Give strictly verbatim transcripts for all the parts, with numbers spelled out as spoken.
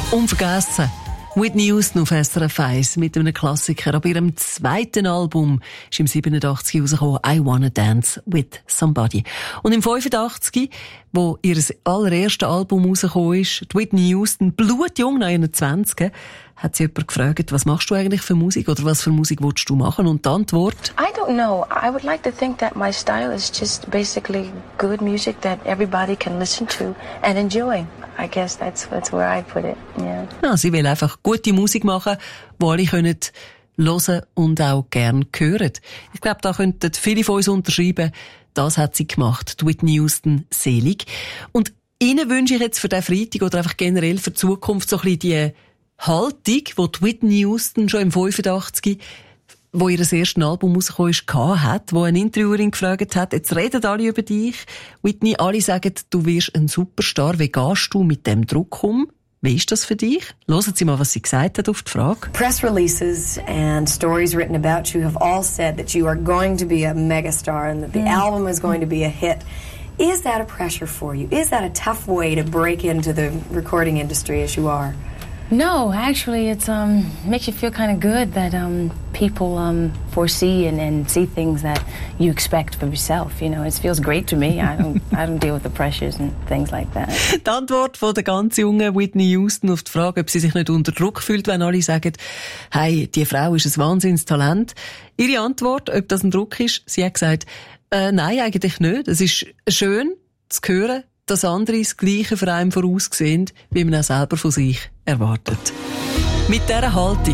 Unvergessen. Whitney Houston auf S R F eins mit einem Klassiker. Ab ihrem zweiten Album ist im siebenundachtzig rausgekommen «I Wanna Dance with Somebody». Und im fünfundachtzig, wo ihr allererstes Album rausgekommen ist, die Whitney Houston, blutjung, neunundzwanzig, hat sie jemand gefragt, was machst du eigentlich für Musik oder was für Musik willst du machen? Und die Antwort: I don't know. I would like to think that my style is just basically good music that everybody can listen to and enjoy. I guess that's, that's where I put it, yeah. Ja, sie will einfach gute Musik machen, die alle können hören und auch gern hören. Ich glaube, da könnten viele von uns unterschreiben, das hat sie gemacht, die Whitney Houston selig. Und Ihnen wünsche ich jetzt für den Freitag oder einfach generell für die Zukunft so ein bisschen die Haltung, die die Whitney Houston schon im fünfundachtzig, wo ihr erstes Album rausgekommen ist, hat, wo eine Interviewerin gefragt hat, jetzt reden alle über dich. Whitney, alle sagen, du wirst ein Superstar. Wie gehst du mit dem Druck um? Wie ist das für dich? Hören Sie mal, was sie gesagt hat auf die Frage. Press releases and stories written about you have all said that you are going to be a megastar and that the mm. album is going to be a hit. Is that a pressure for you? Is that a tough way to break into the recording industry as you are? No, actually, it's um makes you feel kind of good that um people um foresee and, and see things that you expect from yourself. You know, it feels great to me. I don't I don't deal with the pressures and things like that. Die Antwort von der ganz jungen Whitney Houston auf die Frage, ob sie sich nicht unter Druck fühlt, wenn alle sagen, hey, die Frau ist ein Wahnsinnstalent. Ihre Antwort, ob das ein Druck ist, sie hat gesagt, äh, nein, eigentlich nicht. Es ist schön zu hören, dass andere das Gleiche für einen voraussehen, wie man auch selber von sich erwartet. Mit dieser Haltung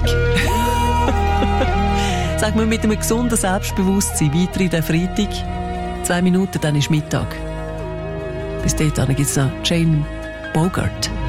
sagen wir mit einem gesunden Selbstbewusstsein weiter in den Freitag. Zwei Minuten, dann ist Mittag. Bis dahin gibt es noch Jane Bogart.